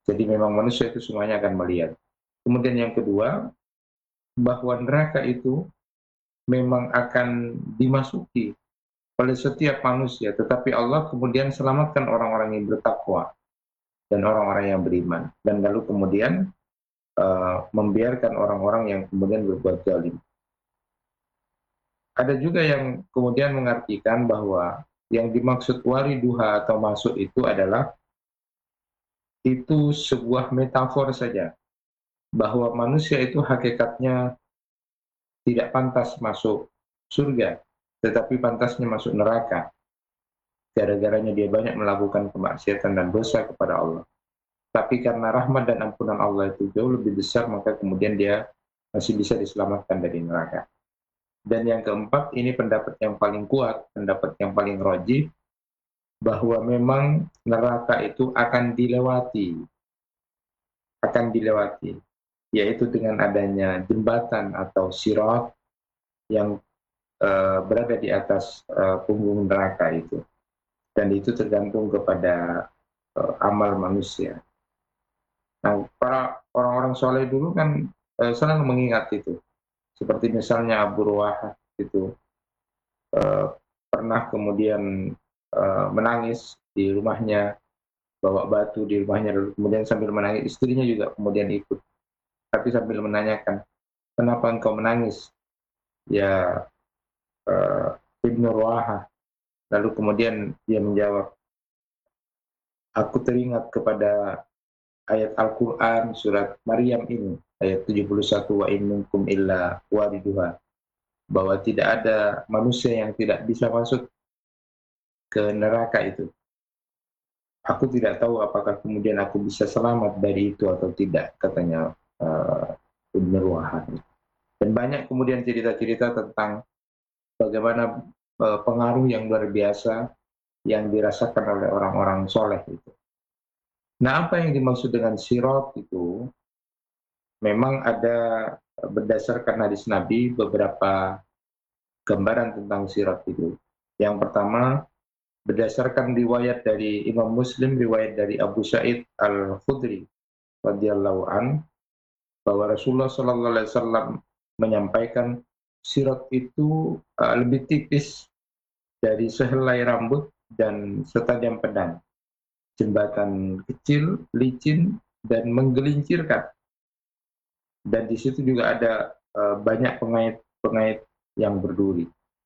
Jadi memang manusia itu semuanya akan melihat. Kemudian yang kedua, bahwa neraka itu memang akan dimasuki oleh setiap manusia, tetapi Allah kemudian selamatkan orang-orang yang bertakwa dan orang-orang yang beriman, dan lalu kemudian membiarkan orang-orang yang kemudian berbuat zalim. Ada juga yang kemudian mengartikan bahwa yang dimaksud wariduha atau masuk itu adalah itu sebuah metafor saja, bahwa manusia itu hakikatnya tidak pantas masuk surga, tetapi pantasnya masuk neraka. Gara-garanya dia banyak melakukan kemaksiatan dan dosa kepada Allah. Tapi karena rahmat dan ampunan Allah itu jauh lebih besar, maka kemudian dia masih bisa diselamatkan dari neraka. Dan yang keempat, ini pendapat yang paling kuat, pendapat yang paling rajih, bahwa memang neraka itu akan dilewati, yaitu dengan adanya jembatan atau sirat yang berada di atas punggung neraka itu. Dan itu tergantung kepada amal manusia. Nah, para orang-orang soleh dulu kan senang mengingat itu. Seperti misalnya Abu Ruwah itu uh, pernah kemudian menangis di rumahnya, bawa batu di rumahnya, lalu kemudian sambil menangis, istrinya juga kemudian ikut, tapi sambil menanyakan, kenapa engkau menangis? Ya uh, Ibnu Ruwah. Lalu kemudian dia menjawab, aku teringat kepada ayat Al-Quran surat Maryam ini, ayat 71, wa in minkum illa wariduha, bahwa tidak ada manusia yang tidak bisa masuk ke neraka itu. Aku tidak tahu apakah kemudian aku bisa selamat dari itu atau tidak, katanya Ibnu Ruwahan. Dan banyak kemudian cerita-cerita tentang bagaimana pengaruh yang luar biasa yang dirasakan oleh orang-orang soleh itu. Nah, apa yang dimaksud dengan sirat itu, memang ada berdasarkan hadis Nabi beberapa gambaran tentang sirat itu. Yang pertama, berdasarkan riwayat dari Imam Muslim, riwayat dari Abu Sa'id Al-Khudri radhiyallahu an, bahwa Rasulullah sallallahu alaihi wasallam menyampaikan sirat itu lebih tipis dari sehelai rambut dan setajam pedang. Jembatan kecil, licin, dan menggelincirkan. Dan di situ juga ada banyak pengait-pengait yang berduri.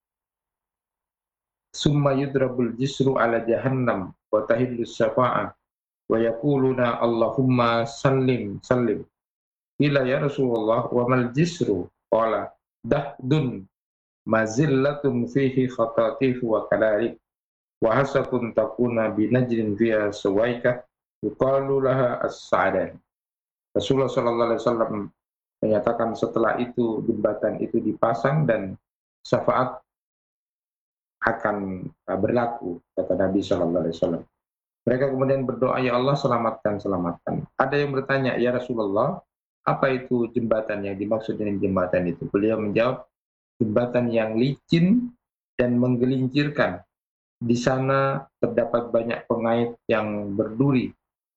Summa yudrabul jisru ala jahannam wa tahillu syafa'ah wa yaquluna Allahumma sallim sallim. Ila ya Rasulullah wa mal jisru? Qala dahdun mazillatun fihi khatatif wa kalarik wa hasakun takuna binajrin fiha sawaika yuqalu laha as-sa'dan. Rasulullah sallallahu alaihi wasallam menyatakan setelah itu jembatan itu dipasang dan syafaat akan berlaku, kata Nabi Shallallahu Alaihi Wasallam. Mereka kemudian berdoa, ya Allah selamatkan, selamatkan. Ada yang bertanya, ya Rasulullah, apa itu jembatan yang dimaksud dengan jembatan itu? Beliau menjawab, jembatan yang licin dan menggelincirkan. Di sana terdapat banyak pengait yang berduri.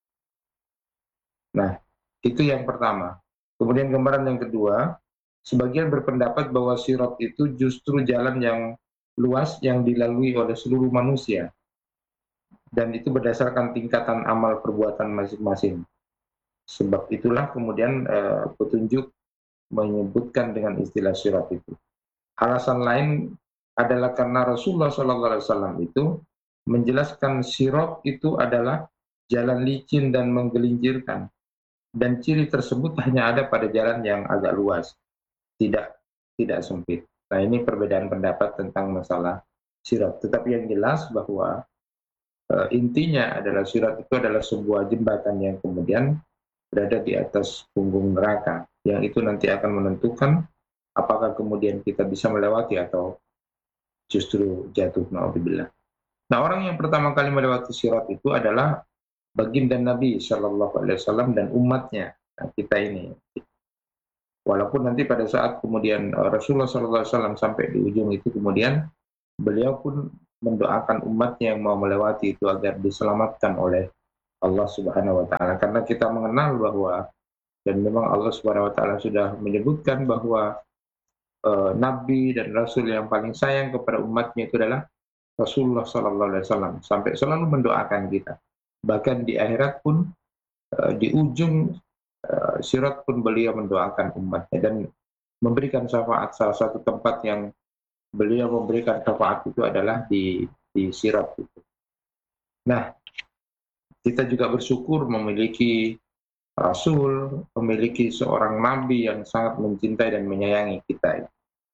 Nah, itu yang pertama. Kemudian gambaran yang kedua, sebagian berpendapat bahwa sirat itu justru jalan yang luas yang dilalui oleh seluruh manusia. Dan itu berdasarkan tingkatan amal perbuatan masing-masing. Sebab itulah kemudian petunjuk menyebutkan dengan istilah sirat itu. Alasan lain adalah karena Rasulullah SAW itu menjelaskan sirat itu adalah jalan licin dan menggelincirkan. Dan ciri tersebut hanya ada pada jalan yang agak luas, tidak sempit. Nah, ini perbedaan pendapat tentang masalah sirat. Tetapi yang jelas bahwa intinya adalah sirat itu adalah sebuah jembatan yang kemudian berada di atas punggung neraka, yang itu nanti akan menentukan apakah kemudian kita bisa melewati atau justru jatuh, na'udzubillah. Nah, orang yang pertama kali melewati sirat itu adalah baginda Nabi Shallallahu Alaihi Wasallam dan umatnya. Nah, kita ini, walaupun nanti pada saat kemudian Rasulullah Shallallahu Alaihi Wasallam sampai di ujung itu, kemudian beliau pun mendoakan umatnya yang mau melewati itu agar diselamatkan oleh Allah Subhanahu wa taala. Karena kita mengenal bahwa dan memang Allah Subhanahu wa taala sudah menyebutkan bahwa nabi dan rasul yang paling sayang kepada umatnya itu adalah Rasulullah sallallahu alaihi wasallam, sampai selalu mendoakan kita. Bahkan di akhirat pun di ujung sirat pun beliau mendoakan umatnya dan memberikan syafaat. Salah satu tempat yang beliau memberikan syafaat itu adalah di sirat itu. Nah, kita juga bersyukur memiliki Rasul, memiliki seorang Nabi yang sangat mencintai dan menyayangi kita.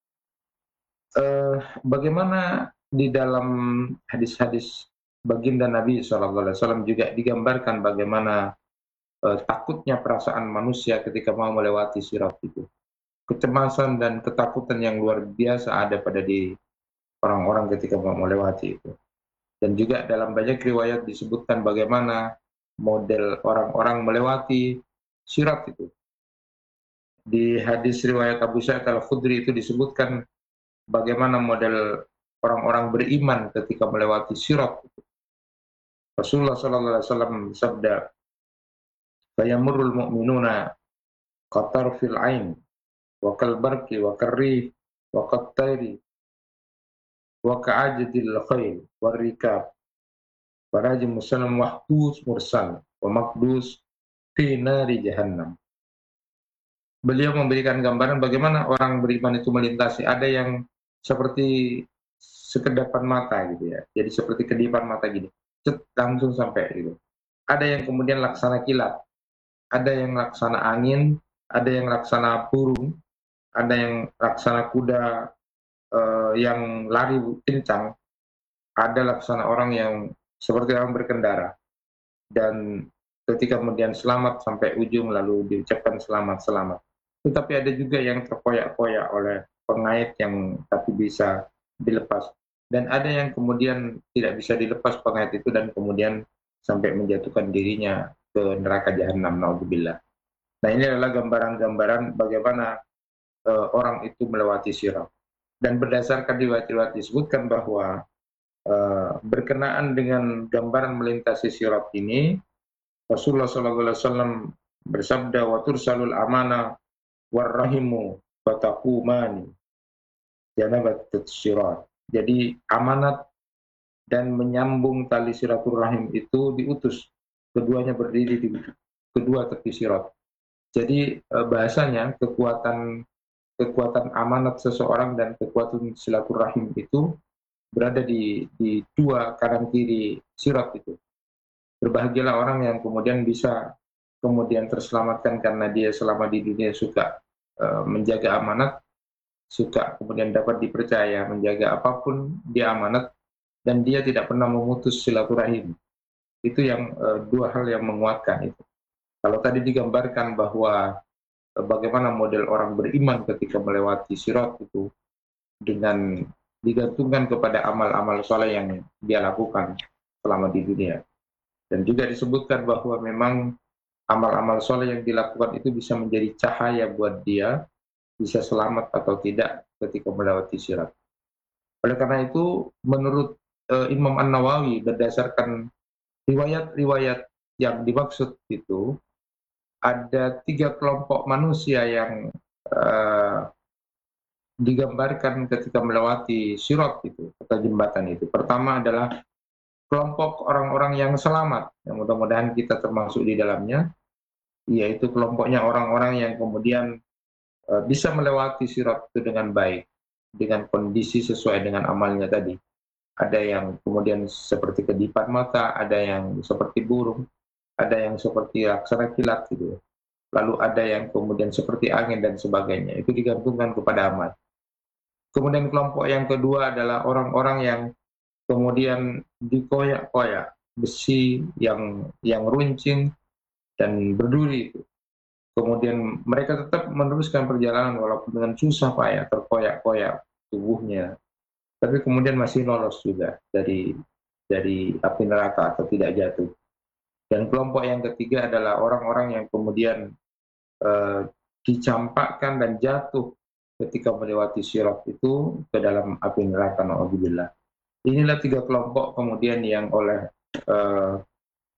Bagaimana di dalam hadis-hadis baginda Nabi SAW juga digambarkan bagaimana takutnya perasaan manusia ketika mau melewati sirat itu. Kecemasan dan ketakutan yang luar biasa ada pada diri orang-orang ketika mau melewati itu. Dan juga dalam banyak riwayat disebutkan bagaimana model orang-orang melewati sirat itu. Di hadis riwayat Abu Sa'id Al-Khudri itu disebutkan bagaimana model orang-orang beriman ketika melewati sirat. Rasulullah SAW bersabda, "Fayamurul mu'minuna qatar fil ain, wa kal barqi wa karrih, wa qattairi, wa ka'ajadil khail, wa rikab, wa rajim musallam wahdus mursal, wa makdus fi nari jahannam." Beliau memberikan gambaran bagaimana orang beriman itu melintasi. Ada yang seperti sekedapan mata gitu ya. Jadi seperti kedipan mata gini. Cet, langsung sampai gitu. Ada yang kemudian laksana kilat. Ada yang laksana angin. Ada yang laksana burung. Ada yang laksana kuda yang lari kencang. Ada laksana orang yang seperti orang berkendara. Dan ketika kemudian selamat sampai ujung lalu diucapkan selamat-selamat. Tetapi ada juga yang terkoyak-koyak oleh pengait yang tapi bisa dilepas. Dan ada yang kemudian tidak bisa dilepas pengait itu dan kemudian sampai menjatuhkan dirinya ke neraka jahanam, naudzubillah. Nah, ini adalah gambaran-gambaran bagaimana orang itu melewati sirat. Dan berdasarkan riwayat-riwayat disebutkan bahwa berkenaan dengan gambaran melintasi sirat ini, Rasulullah SAW bersabda, "Wa tursalul amana warrahimu fatakumani janabat sirat." Jadi amanat dan menyambung tali silaturahim itu diutus, keduanya berdiri di kedua tepi sirat. Jadi bahasanya kekuatan amanat seseorang dan kekuatan silaturahim itu berada di dua kanan kiri sirat itu. Berbahagialah orang yang kemudian bisa kemudian terselamatkan karena dia selama di dunia suka menjaga amanat, suka kemudian dapat dipercaya menjaga apapun dia amanat, dan dia tidak pernah memutus silaturahim. Itu yang dua hal yang menguatkan itu. Kalau tadi digambarkan bahwa bagaimana model orang beriman ketika melewati sirat itu dengan digantungkan kepada amal-amal soleh yang dia lakukan selama di dunia. Dan juga disebutkan bahwa memang amal-amal soleh yang dilakukan itu bisa menjadi cahaya buat dia, bisa selamat atau tidak ketika melewati sirat. Oleh karena itu, menurut Imam An-Nawawi, berdasarkan riwayat-riwayat yang dimaksud itu, ada 3 kelompok manusia yang digambarkan ketika melewati sirat itu, atau jembatan itu. Pertama adalah kelompok orang-orang yang selamat, yang mudah-mudahan kita termasuk di dalamnya, yaitu kelompoknya orang-orang yang kemudian bisa melewati sirat itu dengan baik, dengan kondisi sesuai dengan amalnya tadi. Ada yang kemudian seperti kedipan mata, ada yang seperti burung, ada yang seperti laksana kilat gitu. Lalu ada yang kemudian seperti angin dan sebagainya. Itu digantungkan kepada amal. Kemudian kelompok yang kedua adalah orang-orang yang kemudian dikoyak-koyak besi yang runcing dan berduri itu. Kemudian mereka tetap meneruskan perjalanan walaupun dengan susah payah, terkoyak-koyak tubuhnya, tapi kemudian masih lolos juga dari api neraka atau tidak jatuh. Dan kelompok yang ketiga adalah orang-orang yang kemudian dicampakkan dan jatuh ketika melewati sirat itu ke dalam api neraka, na'udzubillah. Inilah 3 kelompok kemudian yang oleh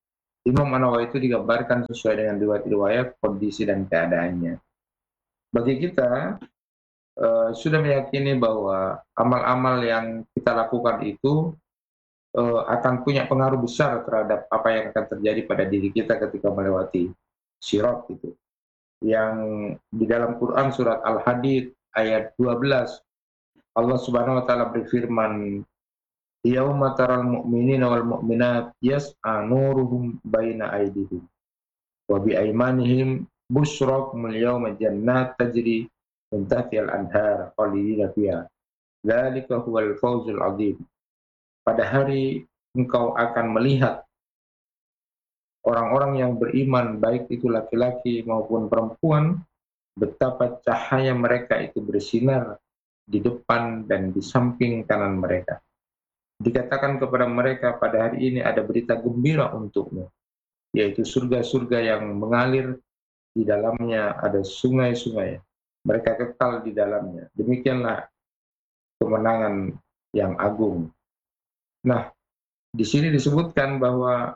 Imam An-Nawawi itu digambarkan sesuai dengan riwayat-riwayat kondisi dan keadaannya. Bagi kita sudah meyakini bahwa amal-amal yang kita lakukan itu akan punya pengaruh besar terhadap apa yang akan terjadi pada diri kita ketika melewati sirat itu. Yang di dalam Quran surat Al-Hadid ayat 12, Allah Subhanahu wa taala berfirman, "Yauma taral mu'minina wal mu'minat yas'a nuruhum baina aydihim wa bi aymanihim busyrakumul yauma jannat tajri min tahtihal anhar khalidina fiha. Dzalika huwal fawzul 'adzim." Pada hari engkau akan melihat orang-orang yang beriman, baik itu laki-laki maupun perempuan, betapa cahaya mereka itu bersinar di depan dan di samping kanan mereka. Dikatakan kepada mereka, pada hari ini ada berita gembira untukmu, yaitu surga-surga yang mengalir di dalamnya ada sungai-sungai. Mereka kekal di dalamnya. Demikianlah kemenangan yang agung. Nah, di sini disebutkan bahwa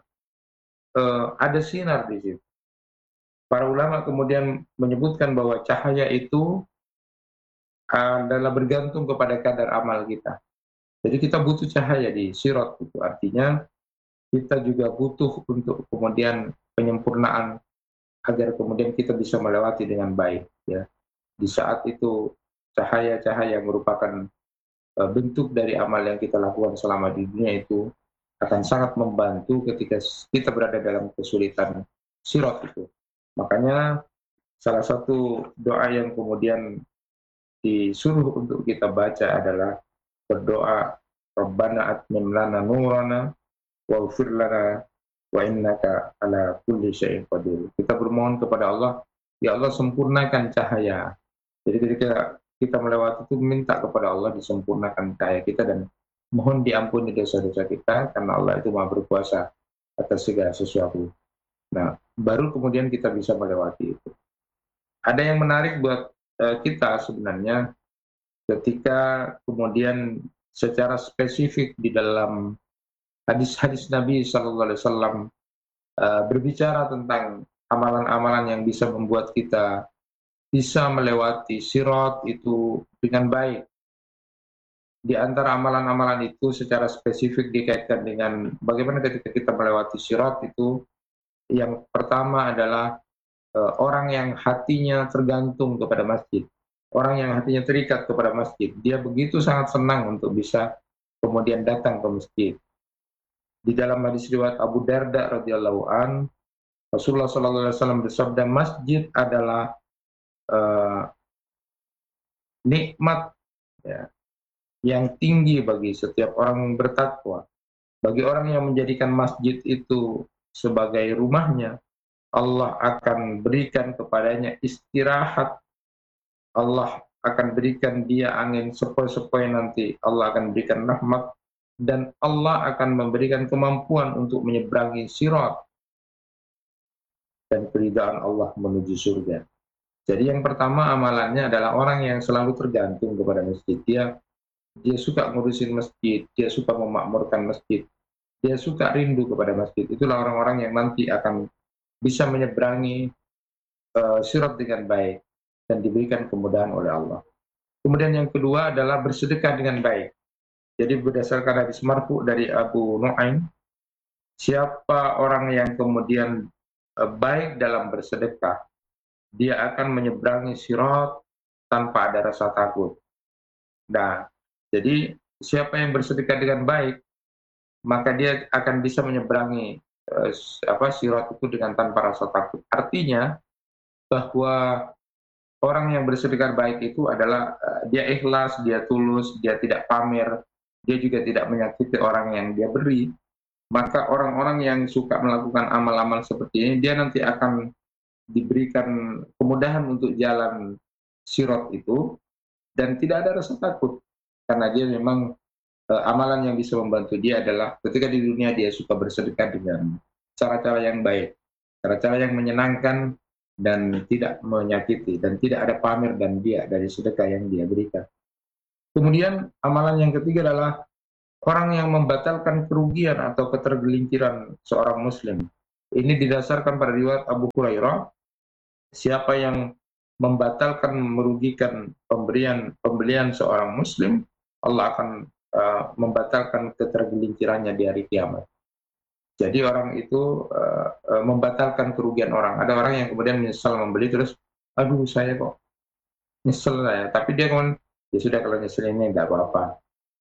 ada sinar di situ. Para ulama kemudian menyebutkan bahwa cahaya itu adalah bergantung kepada kadar amal kita. Jadi kita butuh cahaya di sirat itu. Artinya kita juga butuh untuk kemudian penyempurnaan agar kemudian kita bisa melewati dengan baik. Ya. Di saat itu cahaya-cahaya yang merupakan bentuk dari amal yang kita lakukan selama di dunia itu akan sangat membantu ketika kita berada dalam kesulitan sirat itu. Makanya salah satu doa yang kemudian disuruh untuk kita baca adalah berdoa, Rabbana atmim lana nurana waghfir lana wa innaka ala kulli syai'in qadir. Kita bermohon kepada Allah, ya Allah sempurnakan cahaya. Jadi ketika kita melewati itu minta kepada Allah disempurnakan cahaya kita dan mohon diampuni dosa-dosa kita karena Allah itu Maha berkuasa atas segala sesuatu. Nah, baru kemudian kita bisa melewati itu. Ada yang menarik buat kita sebenarnya ketika kemudian secara spesifik di dalam hadis-hadis Nabi Shallallahu Alaihi Wasallam berbicara tentang amalan-amalan yang bisa membuat kita bisa melewati sirat itu dengan baik. Di antara amalan-amalan itu secara spesifik dikaitkan dengan bagaimana ketika kita melewati sirat itu, yang pertama adalah orang yang hatinya tergantung kepada masjid. Orang yang hatinya terikat kepada masjid, dia begitu sangat senang untuk bisa kemudian datang ke masjid. Di dalam hadis riwayat Abu Darda radhiyallahu an, Rasulullah sallallahu alaihi wasallam bersabda, masjid adalah nikmat ya, yang tinggi bagi setiap orang bertakwa. Bagi orang yang menjadikan masjid itu sebagai rumahnya, Allah akan berikan kepadanya istirahat. Allah akan berikan dia angin sepoi-sepoi nanti. Allah akan berikan rahmat dan Allah akan memberikan kemampuan untuk menyeberangi sirat dan keridaan Allah menuju surga. Jadi yang pertama amalannya adalah orang yang selalu tergantung kepada masjid. Dia suka ngurusin masjid, dia suka memakmurkan masjid, dia suka rindu kepada masjid. Itulah orang-orang yang nanti akan bisa menyeberangi sirat dengan baik dan diberikan kemudahan oleh Allah. Kemudian yang kedua adalah bersedekah dengan baik. Jadi berdasarkan hadis marfu dari Abu Nuaim, siapa orang yang kemudian baik dalam bersedekah, dia akan menyeberangi sirat tanpa ada rasa takut. Nah, jadi siapa yang bersedekah dengan baik, maka dia akan bisa menyeberangi sirat itu dengan tanpa rasa takut. Artinya bahwa orang yang bersedekah baik itu adalah dia ikhlas, dia tulus, dia tidak pamer, dia juga tidak menyakiti orang yang dia beri. Maka orang-orang yang suka melakukan amal-amal seperti ini, dia nanti akan diberikan kemudahan untuk jalan sirat itu dan tidak ada rasa takut karena dia memang amalan yang bisa membantu dia adalah ketika di dunia dia suka bersedekah dengan cara-cara yang baik, cara-cara yang menyenangkan dan tidak menyakiti dan tidak ada pamer dan dia dari sedekah yang dia berikan. Kemudian amalan yang ketiga adalah orang yang membatalkan kerugian atau ketergelinciran seorang muslim. Ini didasarkan pada riwayat Abu Hurairah, siapa yang membatalkan, merugikan pembelian seorang muslim, Allah akan membatalkan ketergelincirannya di hari kiamat. Jadi orang itu membatalkan kerugian orang. Ada orang yang kemudian menyesal membeli, terus aduh saya kok nyesel ya, tapi dia kemudian ya sudah, kalau nyesel ini enggak apa-apa.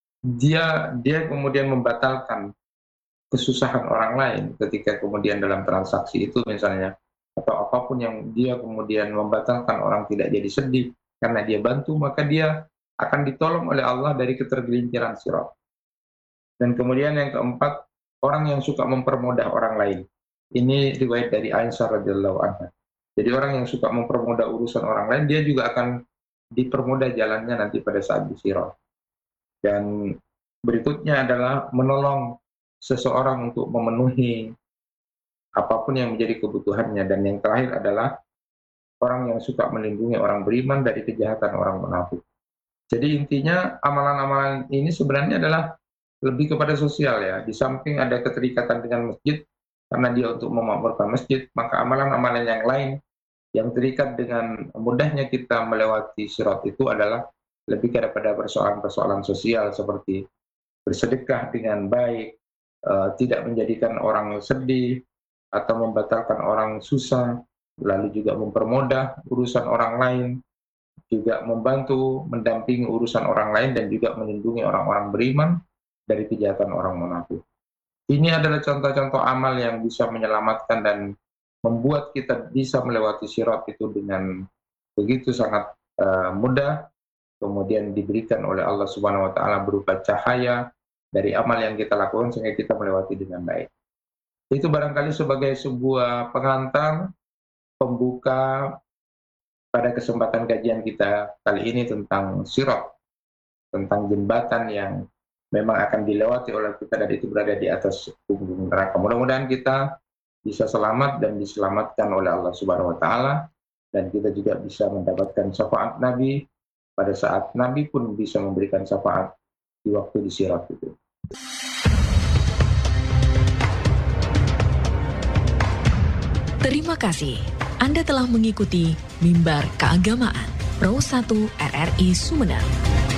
Dia kemudian membatalkan kesusahan orang lain ketika kemudian dalam transaksi itu misalnya, atau apapun yang dia kemudian membatalkan orang tidak jadi sedih karena dia bantu, maka dia akan ditolong oleh Allah dari ketergelinciran sirat. Dan kemudian yang keempat, orang yang suka mempermudah orang lain. Ini riwayat dari Aisyah radhiyallahu anha. Jadi orang yang suka mempermudah urusan orang lain, dia juga akan dipermudah jalannya nanti pada saat di sirat. Dan berikutnya adalah menolong seseorang untuk memenuhi apapun yang menjadi kebutuhannya. Dan yang terakhir adalah orang yang suka melindungi orang beriman dari kejahatan orang munafik. Jadi intinya amalan-amalan ini sebenarnya adalah lebih kepada sosial ya. Di samping ada keterikatan dengan masjid, karena dia untuk memakmurkan masjid, maka amalan-amalan yang lain yang terikat dengan mudahnya kita melewati sirat itu adalah lebih kepada persoalan-persoalan sosial, seperti bersedekah dengan baik, tidak menjadikan orang sedih, atau membatalkan orang susah, lalu juga mempermudah urusan orang lain, juga membantu, mendampingi urusan orang lain, dan juga melindungi orang-orang beriman dari kejahatan orang munafik. Ini adalah contoh-contoh amal yang bisa menyelamatkan dan membuat kita bisa melewati sirat itu dengan begitu sangat mudah, kemudian diberikan oleh Allah Subhanahu wa taala berupa cahaya dari amal yang kita lakukan sehingga kita melewati dengan baik. Itu barangkali sebagai sebuah pengantar pembuka pada kesempatan kajian kita kali ini tentang sirat, tentang jembatan yang memang akan dilewati oleh kita dan itu berada di atas punggung neraka. Mudah-mudahan kita bisa selamat dan diselamatkan oleh Allah Subhanahu wa taala, dan kita juga bisa mendapatkan syafaat Nabi pada saat Nabi pun bisa memberikan syafaat di waktu di sirat itu. Terima kasih. Anda telah mengikuti Mimbar Keagamaan Pro 1 RRI Sumedang.